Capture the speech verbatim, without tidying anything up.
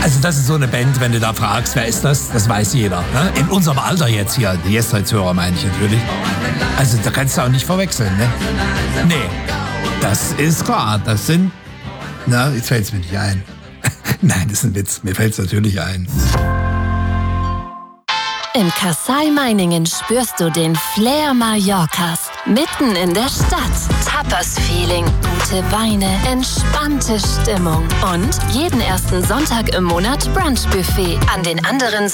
Also das ist so eine Band, wenn du da fragst, wer ist das? Das weiß jeder. Ne? In unserem Alter jetzt hier, die Yes-Hörer meine ich natürlich. Also da kannst du auch nicht verwechseln, ne? Nee, das ist klar. Das sind... Na, jetzt fällt es mir nicht ein. Nein, das ist ein Witz. Mir fällt es natürlich ein. In Kassai Meiningen spürst du den Flair Mallorcas. Mitten in der Stadt. Tapas-Feeling, gute Weine, entspannte Stimmung. Und jeden ersten Sonntag im Monat Brunch-Buffet. An den anderen